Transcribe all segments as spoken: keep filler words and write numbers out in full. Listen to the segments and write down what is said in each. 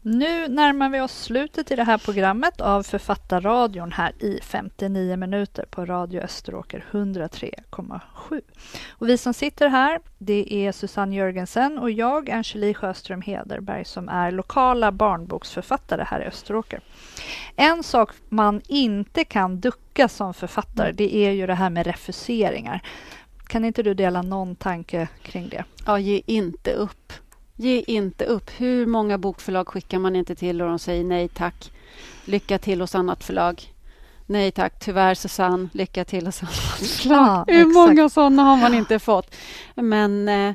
Nu närmar vi oss slutet i det här programmet av Författarradion här i femtionio minuter på Radio Österåker hundra tre komma sju. Och vi som sitter här, det är Susanne Jörgensen och jag, Angelique Sjöström Hederberg, som är lokala barnboksförfattare här i Österåker. En sak man inte kan ducka som författare, det är ju det här med refuseringar. Kan inte du dela någon tanke kring det? Ja, ge inte upp. Ge inte upp. Hur många bokförlag skickar man inte till och de säger nej tack. Lycka till hos annat förlag. Nej tack, tyvärr Susanne, lycka till hos annat förlag. Ja, Hur exakt. många sådana har man inte fått? Men eh,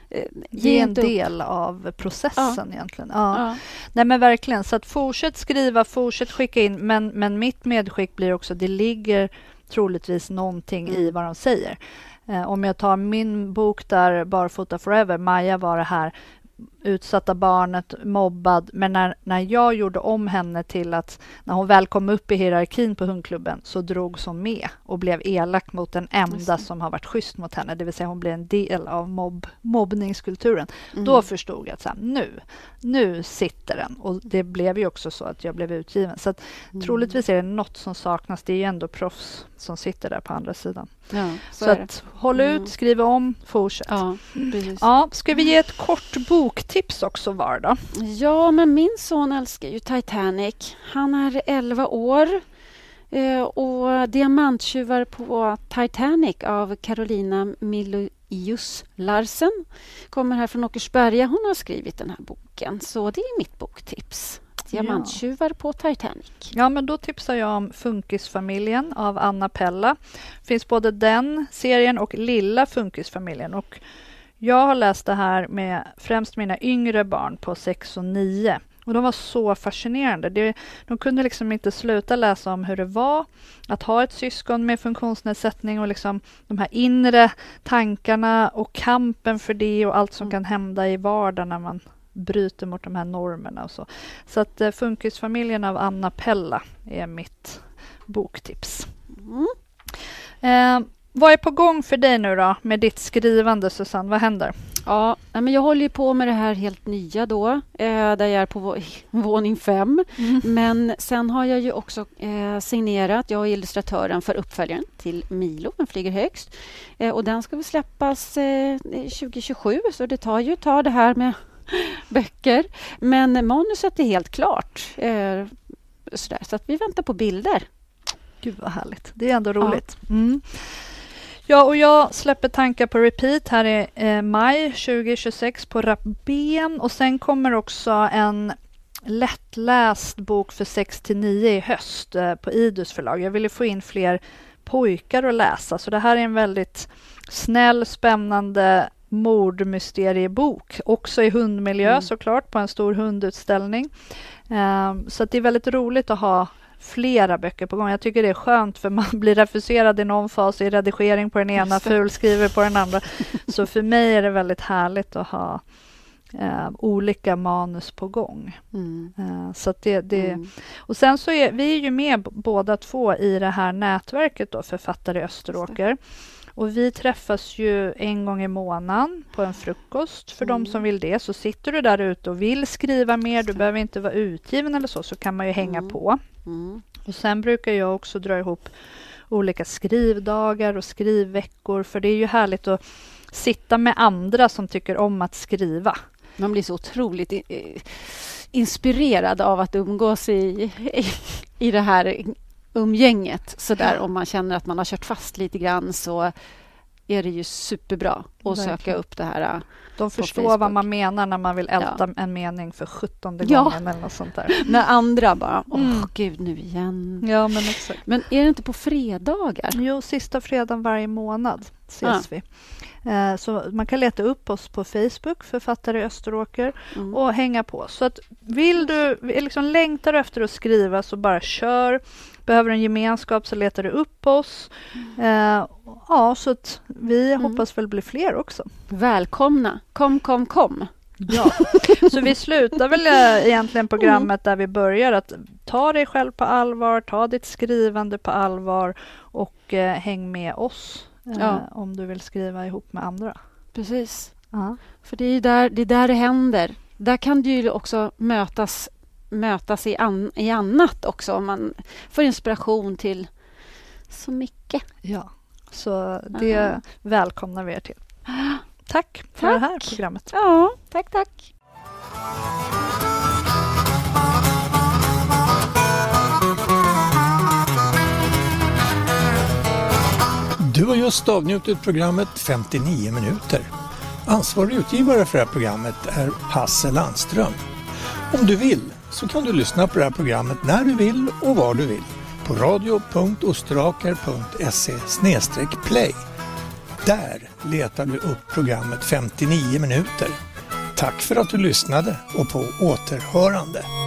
ge en del av processen ja. egentligen. Ja. Ja. Nej men verkligen, så att fortsätt skriva, fortsätt skicka in, men, men mitt medskick blir också, det ligger troligtvis någonting mm. i vad de säger. Eh, om jag tar min bok där, Barfota Forever, Maja var det här utsatta barnet, mobbad, men när, när jag gjorde om henne till att när hon väl kom upp i hierarkin på hundklubben så drogs hon med och blev elak mot den enda som har varit schysst mot henne, det vill säga hon blev en del av mobb, mobbningskulturen. Mm. Då förstod jag att så här, nu, nu sitter den, och det blev ju också så att jag blev utgiven, så att mm. troligtvis är det något som saknas, det är ju ändå proffs som sitter där på andra sidan. Ja, så så är att håll ut, skriv om, fortsätt. Ja, precis. Ja, ska vi ge ett kort boktips också var då? Ja, men min son älskar ju Titanic. Han är elva år eh, och Diamanttjuvar på Titanic av Carolina Milius Larsen kommer här från Åkersberga. Hon har skrivit den här boken, så det är mitt boktips. Diamanttjuvar ja. på Titanic. Ja, men då tipsar jag om Funkisfamiljen av Anna Pella. Finns både den serien och Lilla Funkisfamiljen, och jag har läst det här med främst mina yngre barn på sex och nio. Och de var så fascinerande. Det, de kunde liksom inte sluta läsa om hur det var att ha ett syskon med funktionsnedsättning och liksom de här inre tankarna och kampen för det och allt som mm. kan hända i vardagen när man bryter mot de här normerna och så. Så att uh, Funkisfamiljen av Anna Pella är mitt boktips. Mm. Uh, vad är på gång för dig nu då med ditt skrivande, Susanne? Vad händer? Ja, men jag håller ju på med det här helt nya då, eh, där jag är på våning fem. Mm. Men sen har jag ju också eh, signerat, jag är illustratören för uppföljaren till Milo, Den flyger högst. Eh, och den ska väl släppas eh, tjugo tjugosju, så det tar ju tar det här med böcker. Men manuset är helt klart. Eh, sådär, så att vi väntar på bilder. Gud vad härligt. Det är ändå roligt. Ja. Mm. Ja, och jag släpper tankar på repeat här i eh, maj tjugo tjugosex på Rabén. Och sen kommer också en lättläst bok för sex till nio i höst eh, på Idus förlag. Jag ville få in fler pojkar att läsa. Så det här är en väldigt snäll, spännande mordmysteriebok. Också i hundmiljö mm. såklart, på en stor hundutställning. Eh, så att det är väldigt roligt att ha flera böcker på gång. Jag tycker det är skönt, för man blir refuserad i någon fas i redigering på den ena, fulskriver på den andra. Så för mig är det väldigt härligt att ha eh, olika manus på gång. Mm. Eh, så att det, det mm. Och sen så är vi är ju med b- båda två i det här nätverket då, Författare i Österåker. Och vi träffas ju en gång i månaden på en frukost för mm. de som vill det. Så sitter du där ute och vill skriva mer, du behöver inte vara utgiven eller så, så kan man ju hänga mm. på. Mm. Och sen brukar jag också dra ihop olika skrivdagar och skrivveckor, för det är ju härligt att sitta med andra som tycker om att skriva. Man blir så otroligt i- inspirerad av att umgås i, i, i det här umgänget. Så där, om man känner att man har kört fast lite grann, så är det ju superbra att Verkligen. söka upp det här. De förstår vad man menar när man vill älta ja. en mening för sjuttonde ja. gången eller något sånt där. När andra bara, åh mm. gud, nu igen. Ja, men exakt. Men är det inte på fredagar? Jo, sista fredagen varje månad ses ah. vi. Eh, så man kan leta upp oss på Facebook, Författare i Österåker, mm. och hänga på. Så att vill du, liksom längtar efter att skriva, så bara kör. Behöver en gemenskap, så letar du upp oss. Eh, ja, så att vi mm. hoppas väl bli fler också. Välkomna. Kom, kom, kom. Ja, så vi slutar väl egentligen programmet mm. där vi börjar, att ta dig själv på allvar, ta ditt skrivande på allvar och eh, häng med oss eh, ja. om du vill skriva ihop med andra. Precis. Uh-huh. För det är ju där det, är där det händer. Där kan du ju också mötas mötas i, an, i annat också. Man får inspiration till så mycket. Ja, så det Aha. välkomnar vi er till. Tack för tack. det här programmet. Ja, tack, tack. Du har just avnjutit programmet femtionio minuter. Ansvarig utgivare för det här programmet är Hasse Landström. Om du vill så kan du lyssna på det här programmet när du vill och var du vill på radio punkt osterhaker punkt se slash play. Där letar du upp programmet femtionio minuter. Tack för att du lyssnade och på återhörande.